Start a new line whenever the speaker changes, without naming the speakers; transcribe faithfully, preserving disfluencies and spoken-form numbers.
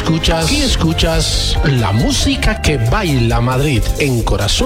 escuchas, aquí escuchas la música que baila Madrid en Corazón